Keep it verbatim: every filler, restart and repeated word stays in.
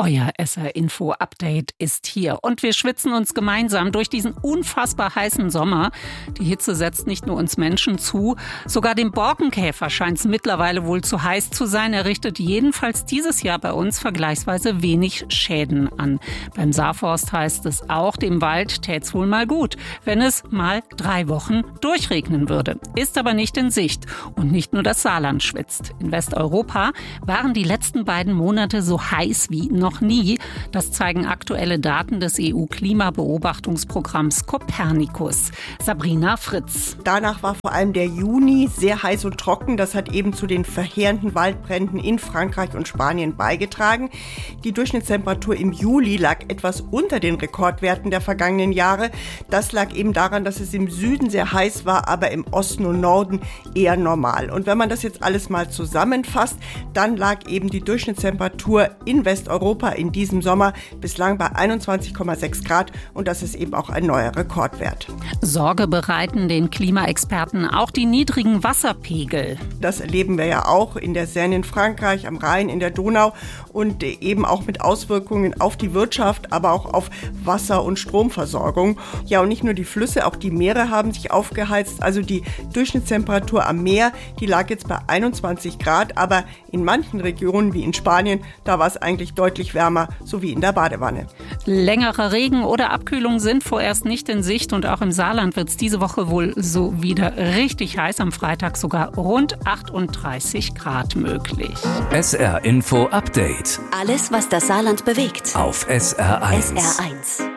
Euer S R-Info-Update ist hier und wir schwitzen uns gemeinsam durch diesen unfassbar heißen Sommer. Die Hitze setzt nicht nur uns Menschen zu, sogar dem Borkenkäfer scheint es mittlerweile wohl zu heiß zu sein. Er richtet jedenfalls dieses Jahr bei uns vergleichsweise wenig Schäden an. Beim Saarforst heißt es auch, dem Wald tät's wohl mal gut, wenn es mal drei Wochen durchregnen würde. Ist aber nicht in Sicht. Und nicht nur das Saarland schwitzt. In Westeuropa waren die letzten beiden Monate so heiß wie noch nie. Das zeigen aktuelle Daten des E U-Klimabeobachtungsprogramms Copernicus. Sabrina Fritz. Danach war vor allem der Juni sehr heiß und trocken. Das hat eben zu den verheerenden Waldbränden in Frankreich und Spanien beigetragen. Die Durchschnittstemperatur im Juli lag etwas unter den Rekordwerten der vergangenen Jahre. Das lag eben daran, dass es im Süden sehr heiß war, aber im Osten und Norden eher normal. Und wenn man das jetzt alles mal zusammenfasst, dann lag eben die Durchschnittstemperatur in Westeuropa in diesem Sommer bislang bei einundzwanzig Komma sechs Grad und das ist eben auch ein neuer Rekordwert. Sorge bereiten den Klimaexperten auch die niedrigen Wasserpegel. Das erleben wir ja auch in der Seine in Frankreich, am Rhein, in der Donau und eben auch mit Auswirkungen auf die Wirtschaft, aber auch auf Wasser- und Stromversorgung. Ja, und nicht nur die Flüsse, auch die Meere haben sich aufgeheizt. Also die Durchschnittstemperatur am Meer, die lag jetzt bei einundzwanzig Grad, aber in manchen Regionen wie in Spanien, da war es eigentlich deutlich wärmer, so wie in der Badewanne. Längere Regen oder Abkühlung sind vorerst nicht in Sicht und auch im Saarland wird es diese Woche wohl so wieder richtig heiß. Am Freitag sogar rund achtunddreißig Grad möglich. S R-Info Update. Alles, was das Saarland bewegt. Auf S R eins. S R eins.